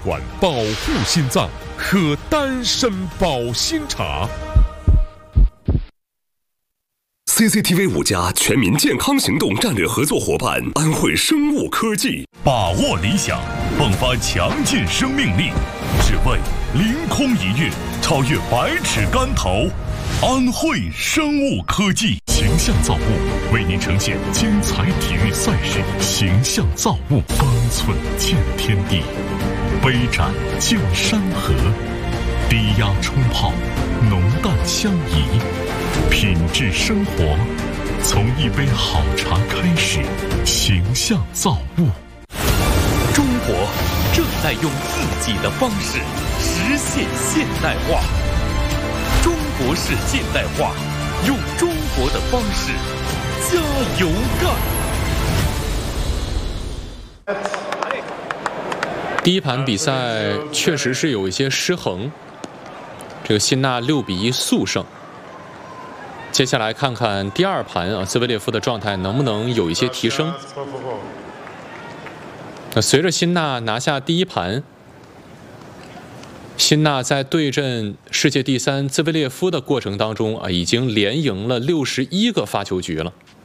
馆保护心脏，喝丹参保心茶。 CCTV 5+全民健康行动战略合作伙伴安慧生物科技， 把握理想，迸发强劲生命力，只为凌空一跃，超越百尺竿头。安慧生物科技形象造物为您呈现精彩体育赛事，形象造物方寸见天地，杯盏见山河，低压冲泡，浓淡相宜，品质生活从一杯好茶开始，形象造物。 中国正在用自己的方式实现现代化。中国式现代化，用中国的方式加油干。 第一盘比赛确实是有一些失衡，这个辛纳6-1速胜。接下来看看第二盘啊，兹维列夫的状态能不能有一些提升？那随着辛纳拿下第一盘，辛纳在对阵世界第3兹维列夫的过程当中啊，已经连赢了61个发球局了。